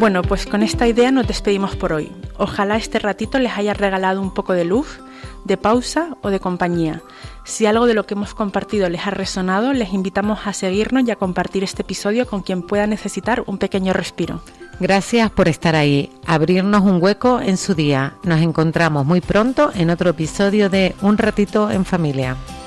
Bueno, pues con esta idea nos despedimos por hoy. Ojalá este ratito les haya regalado un poco de luz, de pausa o de compañía. Si algo de lo que hemos compartido les ha resonado, les invitamos a seguirnos y a compartir este episodio con quien pueda necesitar un pequeño respiro. Gracias por estar ahí, abrirnos un hueco en su día. Nos encontramos muy pronto en otro episodio de Un Ratito en Familia.